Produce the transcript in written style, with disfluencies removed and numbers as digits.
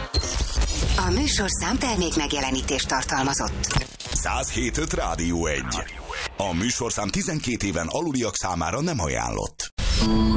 A műsorszám termék megjelenítést tartalmazott. 107.5 Rádió 1. A műsorszám 12 éven aluliak számára nem ajánlott.